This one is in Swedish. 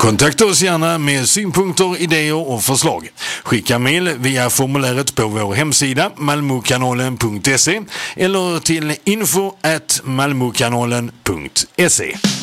Kontakta oss gärna med synpunkter, idéer och förslag. Skicka mejl via formuläret på vår hemsida malmokanalen.se eller till info@malmokanalen.se.